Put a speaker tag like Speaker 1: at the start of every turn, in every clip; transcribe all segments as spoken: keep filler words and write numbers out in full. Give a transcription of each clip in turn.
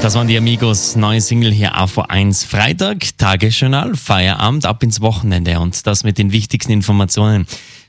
Speaker 1: Das waren die Amigos, neue Single hier A V eins. Freitag, Tagesjournal, Feierabend, ab ins Wochenende und das mit den wichtigsten Informationen.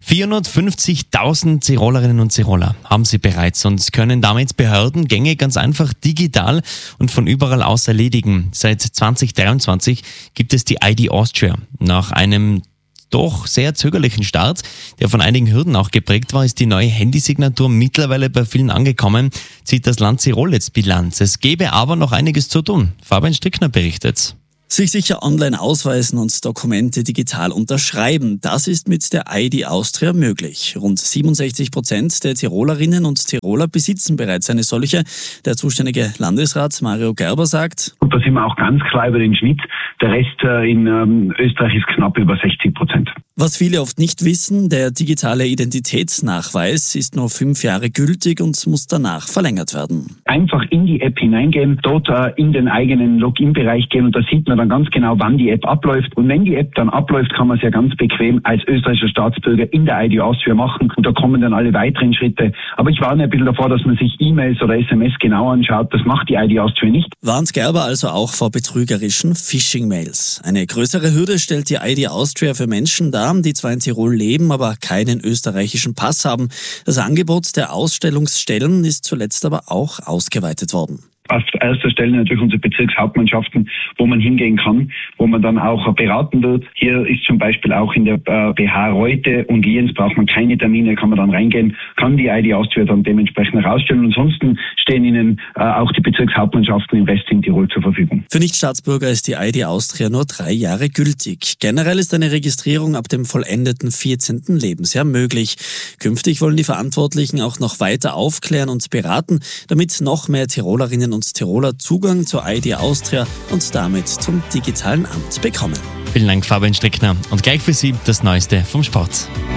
Speaker 1: vierhundertfünfzigtausend Tirolerinnen und Tiroler haben sie bereits und können damit Behördengänge ganz einfach digital und von überall aus erledigen. Seit zwanzig dreiundzwanzig gibt es die I D Austria. Nach einem doch sehr zögerlichen Start, der von einigen Hürden auch geprägt war, ist die neue Handysignatur mittlerweile bei vielen angekommen, zieht das Land Tirol jetzt Bilanz. Es gäbe aber noch einiges zu tun. Fabian Strickner berichtet.
Speaker 2: Sich sicher online ausweisen und Dokumente digital unterschreiben, das ist mit der I D Austria möglich. Rund siebenundsechzig Prozent der Tirolerinnen und Tiroler besitzen bereits eine solche. Der zuständige Landesrat Mario Gerber sagt:
Speaker 3: Und da sind wir auch ganz klar über den Schnitt. Der Rest in ähm, Österreich ist knapp über sechzig Prozent.
Speaker 2: Was viele oft nicht wissen, der digitale Identitätsnachweis ist nur fünf Jahre gültig und muss danach verlängert werden.
Speaker 3: Einfach in die App hineingehen, dort äh, in den eigenen Login-Bereich gehen und da sieht man dann ganz genau, wann die App abläuft. Und wenn die App dann abläuft, kann man es ja ganz bequem als österreichischer Staatsbürger in der I D Austria machen und da kommen dann alle weiteren Schritte. Aber ich warne ein bisschen davor, dass man sich E-Mails oder S M S genau anschaut. Das macht die I D Austria nicht.
Speaker 2: Warnt Gerber also auch vor betrügerischen Phishing-Mails. Eine größere Hürde stellt die I D Austria für Menschen dar, die zwar in Tirol leben, aber keinen österreichischen Pass haben. Das Angebot der Ausstellungsstellen ist zuletzt aber auch ausgeweitet worden.
Speaker 3: Auf erster Stelle natürlich unsere Bezirkshauptmannschaften, wo man hingehen kann, wo man dann auch beraten wird. Hier ist zum Beispiel auch in der äh, B H Reute und Lienz braucht man keine Termine, kann man dann reingehen, kann die I D Austria dann dementsprechend herausstellen. Ansonsten stehen Ihnen äh, auch die Bezirkshauptmannschaften im Rest in Tirol zur Verfügung.
Speaker 2: Für Nichtstaatsbürger ist die I D Austria nur drei Jahre gültig. Generell ist eine Registrierung ab dem vollendeten vierzehnten Lebensjahr möglich. Künftig wollen die Verantwortlichen auch noch weiter aufklären und beraten, damit noch mehr Tirolerinnen und Tiroler Zugang zur I D Austria und damit zum digitalen Amt bekommen.
Speaker 1: Vielen Dank, Fabian Strickner. Und gleich für Sie das Neueste vom Sport.